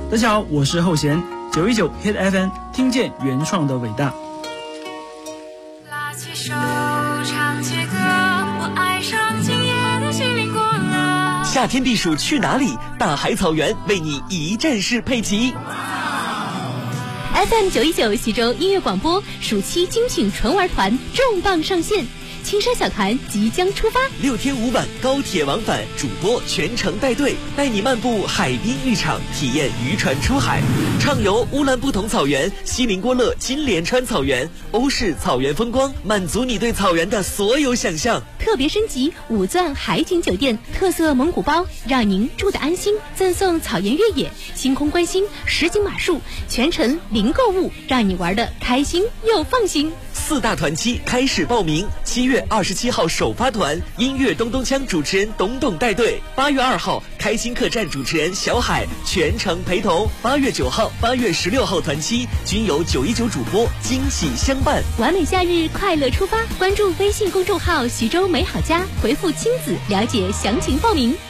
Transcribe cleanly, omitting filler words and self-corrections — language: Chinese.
大家好，我是后弦919 Hit FM， 听见原创的伟大。 拉起手唱起歌，我爱上今夜的西林国了。 夏天避暑去哪里？大海草原为你一站式配齐。 FM 919徐州音乐广播暑期精品纯玩团重磅上线，青山小团即将出发 ，6天5晚高铁往返，主播全程带队，带你漫步海滨浴场，体验渔船出海，畅游乌兰布统草原、锡林郭勒金莲川草原、欧式草原风光，满足你对草原的所有想象。 特别升级5钻海景酒店，特色蒙古包，让您住得安心，赠送草原越野、星空观星、实景马术，全程零购物，让你玩得开心又放心。 4大团期开始报名，7月27号首发团，音乐咚咚锵主持人董董带队；8月2号开心客栈主持人小海全程陪同；8月9号、8月16号团期均由919主播惊喜相伴。 完美夏日快乐出发，关注微信公众号徐州美好家，回复亲子了解详情报名。